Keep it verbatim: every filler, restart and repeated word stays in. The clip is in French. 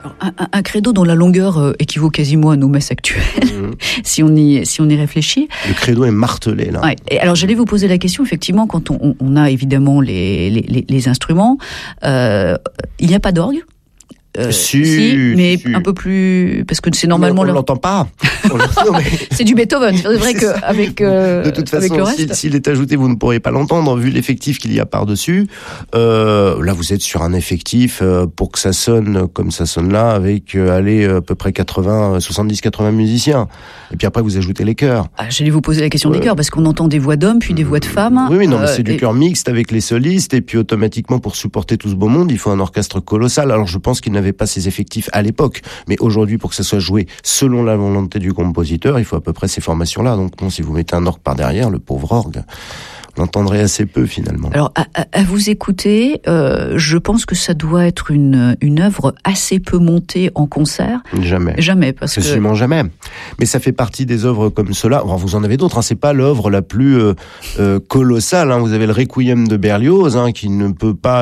Un, un, un credo dont la longueur euh, équivaut quasiment à nos messes actuelles, mmh. si on y si on y réfléchit. Le credo est martelé là. Ouais. Et alors j'allais vous poser la question, effectivement, quand on, on a évidemment les les, les, les instruments, euh, il n'y a pas d'orgue. Euh, si, si, mais si. un peu plus, parce que c'est normalement. Mais on leur... l'entend pas. C'est du Beethoven. C'est vrai qu'avec euh, de toute avec façon, le reste... s'il est ajouté, vous ne pourrez pas l'entendre vu l'effectif qu'il y a par dessus. Euh, là, vous êtes sur un effectif euh, pour que ça sonne comme ça sonne là, avec euh, allez à peu près quatre-vingts, soixante-dix, quatre-vingts musiciens. Et puis après, vous ajoutez les chœurs. Ah, j'allais vous poser la question ouais. des chœurs parce qu'on entend des voix d'hommes puis des voix de femmes. Oui, oui, non, mais c'est euh, du et... chœur mixte avec les solistes et puis automatiquement pour supporter tout ce beau monde, il faut un orchestre colossal. Alors je pense qu'il n'avait pas ces effectifs à l'époque, mais aujourd'hui pour que ça soit joué selon la volonté du compositeur, il faut à peu près ces formations-là. Donc non, si vous mettez un orgue par derrière, le pauvre orgue, on l'entendrait assez peu finalement. Alors à, à, à vous écouter, euh, je pense que ça doit être une une œuvre assez peu montée en concert. Jamais. Jamais, parce Absolument que jamais. Mais ça fait partie des œuvres comme cela. Bon, vous en avez d'autres. Hein. C'est pas l'œuvre la plus euh, euh, colossale. Hein. Vous avez le Requiem de Berlioz, hein, qui ne peut pas